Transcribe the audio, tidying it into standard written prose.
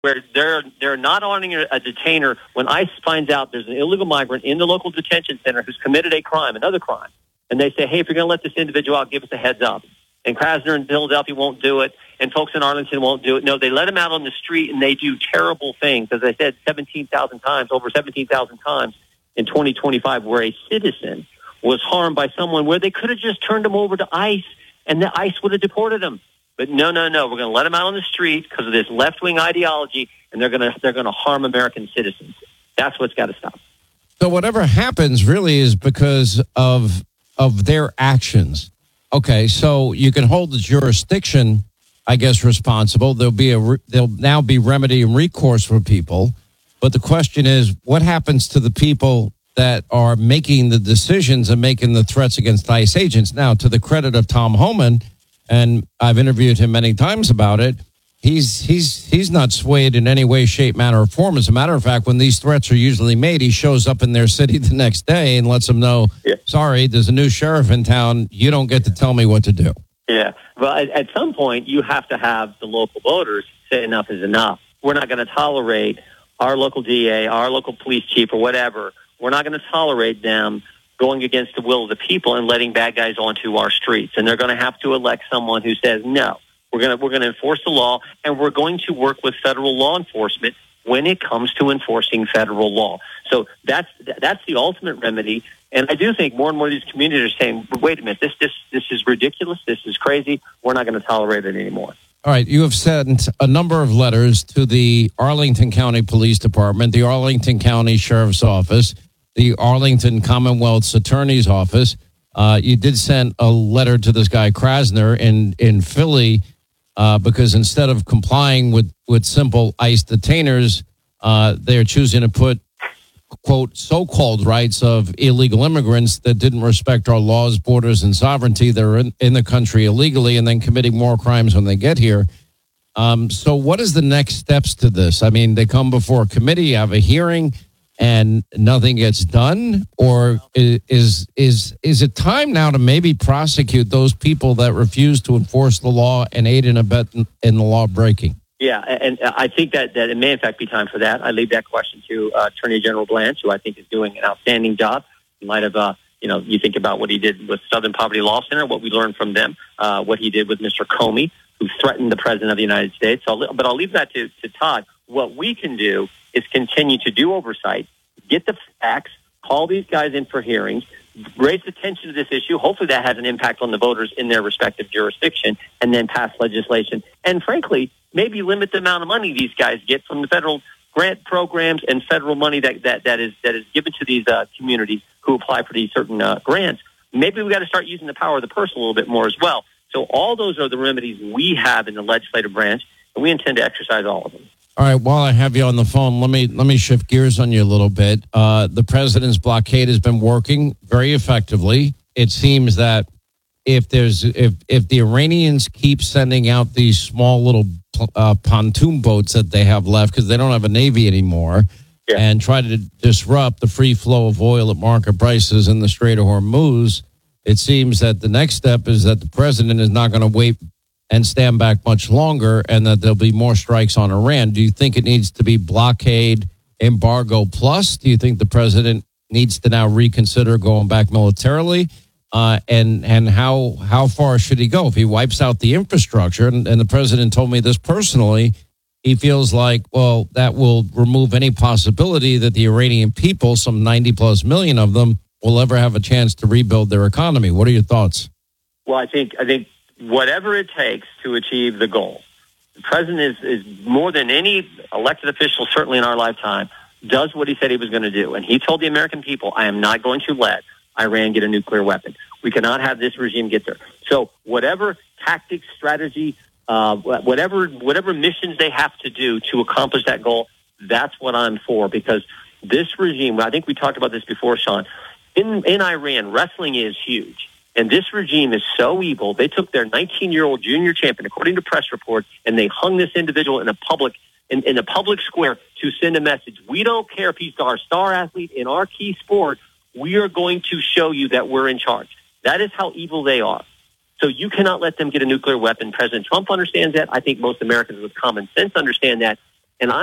where they're not honoring a detainer when ICE finds out there's an illegal migrant in the local detention center who's committed another crime. And they say, hey, if you're going to let this individual out, give us a heads up. And Krasner in Philadelphia won't do it, and folks in Arlington won't do it. No, they let him out on the street, and they do terrible things. As I said, over 17,000 times in 2025, where a citizen was harmed by someone where they could have just turned him over to ICE, and the ICE would have deported him. But no, we're going to let him out on the street because of this left-wing ideology, and they're going to harm American citizens. That's what's got to stop. So whatever happens really is because of their actions. Okay, so you can hold the jurisdiction, I guess, responsible. There'll now be remedy and recourse for people. But the question is, what happens to the people that are making the decisions and making the threats against ICE agents? Now, to the credit of Tom Homan, and I've interviewed him many times about it, he's not swayed in any way, shape, manner, or form. As a matter of fact, when these threats are usually made, he shows up in their city the next day and lets them know, sorry, there's a new sheriff in town. You don't get to tell me what to do. Yeah. Well, at some point, you have to have the local voters say enough is enough. We're not going to tolerate our local DA, our local police chief, or whatever. We're not going to tolerate them going against the will of the people and letting bad guys onto our streets. And they're going to have to elect someone who says, no, we're going to enforce the law, and we're going to work with federal law enforcement when it comes to enforcing federal law. So that's the ultimate remedy. And I do think more and more of these communities are saying, wait a minute, this is ridiculous. This is crazy. We're not going to tolerate it anymore. All right. You have sent a number of letters to the Arlington County Police Department, the Arlington County Sheriff's Office, the Arlington Commonwealth's Attorney's Office. You did send a letter to this guy Krasner in Philly because instead of complying with simple ICE detainers, they're choosing to put, quote, so-called rights of illegal immigrants that didn't respect our laws, borders, and sovereignty. They're in the country illegally and then committing more crimes when they get here. So what is the next steps to this? I mean, they come before a committee, have a hearing, and nothing gets done? Or is it time now to maybe prosecute those people that refuse to enforce the law and aid and abet in the law breaking? Yeah, and I think that it may, in fact, be time for that. I leave that question to Attorney General Blanche, who I think is doing an outstanding job in light of, you think about what he did with Southern Poverty Law Center, what we learned from them, what he did with Mr. Comey, who threatened the President of the United States. But I'll leave that to Todd. What we can do is continue to do oversight, get the facts, call these guys in for hearings, raise attention to this issue. Hopefully that has an impact on the voters in their respective jurisdiction, and then pass legislation. And frankly, maybe limit the amount of money these guys get from the federal grant programs and federal money that is given to these communities who apply for these certain grants. Maybe we got to start using the power of the purse a little bit more as well. So all those are the remedies we have in the legislative branch, and we intend to exercise all of them. All right, while I have you on the phone, let me shift gears on you a little bit. The president's blockade has been working very effectively. It seems that if the Iranians keep sending out these small little pontoon boats that they have left because they don't have a navy anymore, and try to disrupt the free flow of oil at market prices in the Strait of Hormuz, it seems that the next step is that the president is not going to wait and stand back much longer, and that there'll be more strikes on Iran. Do you think it needs to be blockade, embargo plus? Do you think the president needs to now reconsider going back militarily? And how far should he go? If he wipes out the infrastructure, and the president told me this personally, he feels like, well, that will remove any possibility that the Iranian people, some 90 plus million of them, will ever have a chance to rebuild their economy. What are your thoughts? Well, I think whatever it takes to achieve the goal. The president is more than any elected official, certainly in our lifetime, does what he said he was going to do. And he told the American people, I am not going to let Iran get a nuclear weapon. We cannot have this regime get there. So whatever tactics, strategy, whatever missions they have to do to accomplish that goal, that's what I'm for. Because this regime, I think we talked about this before, Sean, in Iran, wrestling is huge. And this regime is so evil, they took their 19-year-old junior champion, according to press reports, and they hung this individual in a public square to send a message. We don't care if he's our star athlete in our key sport. We are going to show you that we're in charge. That is how evil they are. So you cannot let them get a nuclear weapon. President Trump understands that. I think most Americans with common sense understand that.